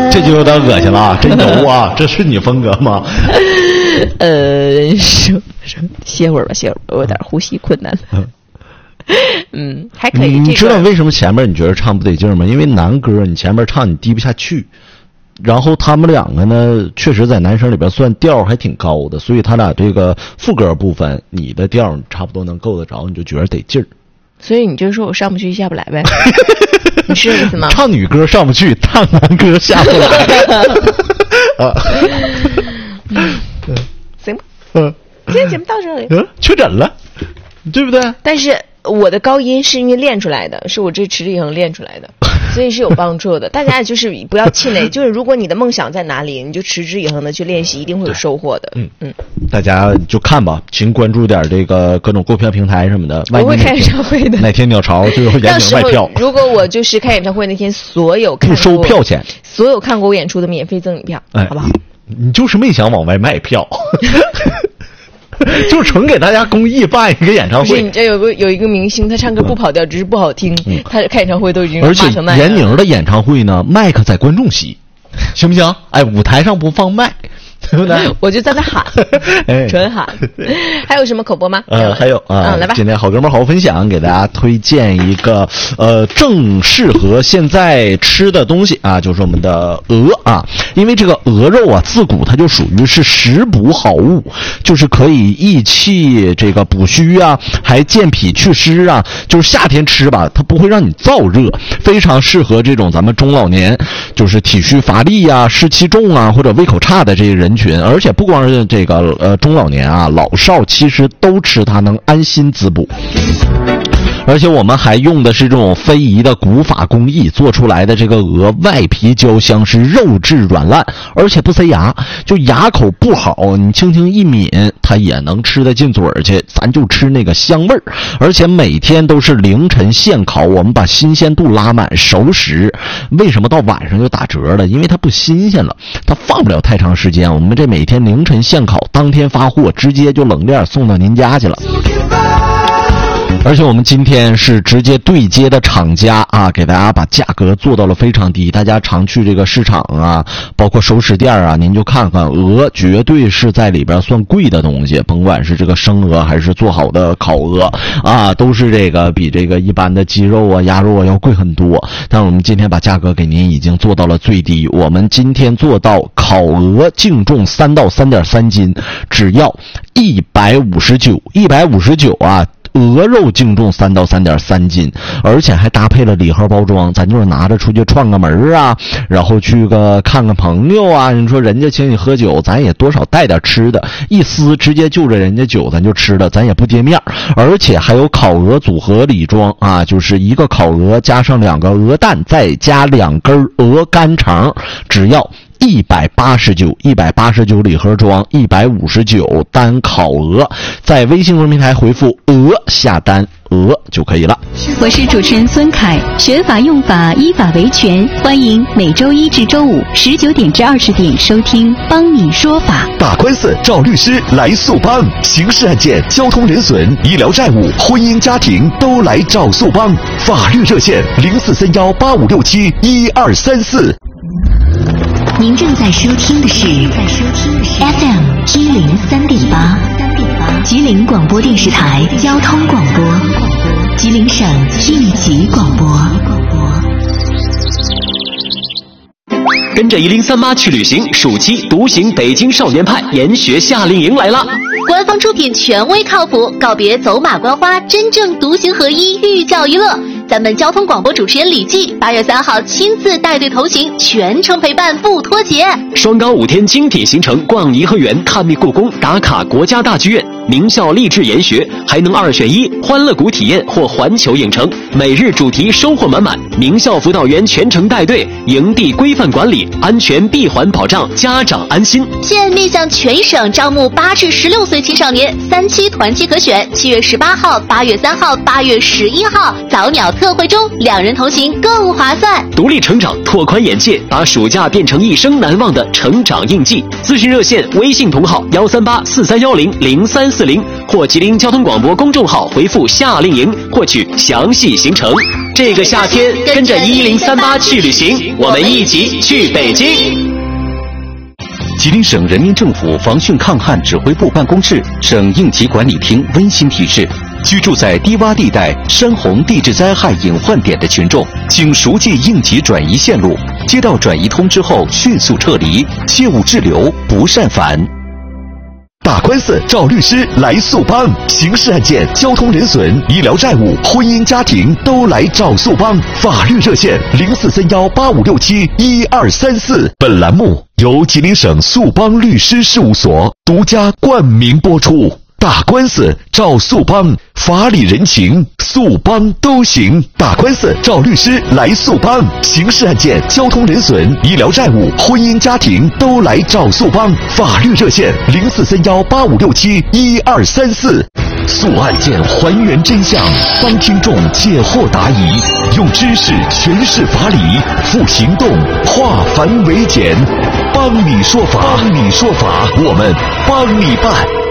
这就有点恶心了啊！真油啊！这是你风格吗？ 歇会儿吧，我有点呼吸困难了。还可以。 你知道为什么前面你觉得唱不得劲吗？因为男歌你前面唱你低不下去，然后他们两个呢，确实在男生里边算调还挺高的，所以他俩这个副歌部分，你的调差不多能够得着，你就觉得得劲儿。 所以你就说我上不去下不来呗？你是这意思吗？ 唱女歌上不去，唱男歌下不来。 行吧。今天节目到这里。 确诊了，对不对？ 但是我的高音是因为练出来的，是我这持之以恒练出来的，所以是有帮助的。大家就是不要气馁，就是如果你的梦想在哪里，你就持之以恒的去练习，一定会有收获的。 大家就看吧，请关注点这个各种购票平台什么的。 我会开演唱会的， 哪天鸟巢就有严宁卖票。 如果我就是开演唱会那天，所有不收票钱， 所有看过我演出的免费赠你票，好不好？ 你就是没想往外卖票。就纯给大家公益办一个演唱会。 不是，你这有一个明星，他唱歌不跑调，只是不好听，他开演唱会都已经骂成那样。而且严宁的演唱会呢，麦克在观众席，行不行？哎，舞台上不放麦。对不对？ 我就在那喊，纯喊。还有什么口播吗？ 还有啊， 来吧。 今天好哥们好分享，给大家推荐一个正适合现在吃的东西啊，就是我们的鹅啊。因为这个鹅肉啊，自古它就属于是食补好物，就是可以益气这个补虚啊，还健脾祛湿啊。就是夏天吃吧，它不会让你燥热，非常适合这种咱们中老年，就是体虚乏力啊、湿气重啊或者胃口差的这些人群。而且不光是这个中老年啊，老少其实都吃它，能安心滋补。而且我们还用的是这种非遗的古法工艺做出来的这个鹅，外皮焦香，是肉质软烂，而且不塞牙，就牙口不好你轻轻一抿它也能吃得进嘴儿去，咱就吃那个香味儿。而且每天都是凌晨现烤，我们把新鲜度拉满，熟食。为什么到晚上就打折了？因为它不新鲜了，它放不了太长时间，我们这每天凌晨现烤，当天发货，直接就冷链送到您家去了。而且我们今天是直接对接的厂家啊，给大家把价格做到了非常低。大家常去这个市场啊，包括熟食店啊，您就看看鹅，绝对是在里边算贵的东西，甭管是这个生鹅还是做好的烤鹅啊，都是这个比这个一般的鸡肉啊、鸭肉啊要贵很多。但我们今天把价格给您已经做到了最低，我们今天做到烤鹅净重3到3.3斤，只要159啊。鹅肉净重3到3.3斤，而且还搭配了礼盒包装，咱就是拿着出去串个门啊，然后去看个朋友啊，你说人家请你喝酒，咱也多少带点吃的，一撕直接就着人家酒咱就吃了，咱也不跌面。而且还有烤鹅组合礼装啊，就是一个烤鹅加上2个鹅蛋，再加2根鹅肝肠，只要189礼盒装，159单烤鹅，在微信公众平台回复鹅下单鹅就可以了。 我是主持人孙凯，学法用法依法维权，欢迎每周1至周519点至20点收听帮你说法。 打官司找律师来速帮，刑事案件、交通人损、医疗债务、婚姻家庭都来找速帮。法律热线043185671234。 您正在收听的是 FM 103.8，吉林广播电视台交通广播，吉林省应急广播。 跟着1038去旅行，暑期独行北京少年派研学夏令营来了。 官方出品，权威靠谱，告别走马观花，真正独行合一，寓教于乐。咱们交通广播主持人李记8月3号亲自带队同行，全程陪伴不脱节。 双高5天精品行程，逛颐和园，看密故宫，打卡国家大剧院，名校励志研学，还能2选1，欢乐谷体验或环球影城。每日主题收获满满，名校辅导员全程带队，营地规范管理，安全闭环保障，家长安心。 现面向全省招募8至16岁青少年，3期团期可选，7月18号、8月3号、8月11号早鸟特惠中，2人同行更划算。 独立成长，拓宽眼界，把暑假变成一生难忘的成长印记。咨询热线：微信同号13843100345。 0040或吉林交通广播公众号回复夏令营获取详细行程。这个夏天跟着1038去旅行，我们一起去北京。 吉林省人民政府防汛抗旱指挥部办公室、省应急管理厅温馨提示：居住在低洼地带、山洪地质灾害隐患点的群众，请熟记应急转移线路，接到转移通知后迅速撤离，切勿滞留，不擅返。 打官司找律师来速帮，刑事案件、交通人损、医疗债务、婚姻家庭都来找速帮。法律热线043185671234。本栏目由吉林省速帮律师事务所独家冠名播出。打官司找速帮，法理人情速帮都行。打官司找律师来速帮，刑事案件、交通人损、医疗债务、婚姻家庭都来找速帮。法律热线043185671234。速案件还原真相，帮听众解惑答疑，用知识诠释法理，付行动化繁为简，帮你说法，我们帮你办。